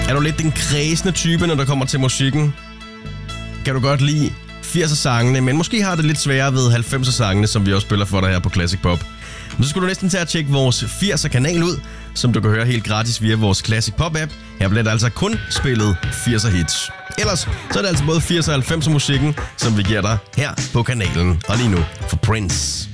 Er du lidt den kredsende type, når der kommer til musikken? Kan du godt lide 80'er-sangene, men måske har det lidt sværere ved 90'er-sangene, som vi også spiller for dig her på Classic Pop. Men så skulle du næsten tage at tjekke vores 80'er-kanal ud, som du kan høre helt gratis via vores Classic Pop-app. Her bliver der altså kun spillet 80'er-hits. Ellers så er det altså både 80'er og 90'er-musikken, som vi giver dig her på kanalen. Og lige nu for Prince.